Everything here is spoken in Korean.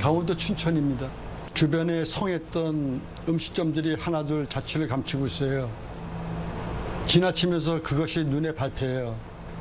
강원도 춘천입니다. 주변에 성했던 음식점들이 하나둘 자취를 감추고 있어요. 지나치면서 그것이 눈에 밟혀요.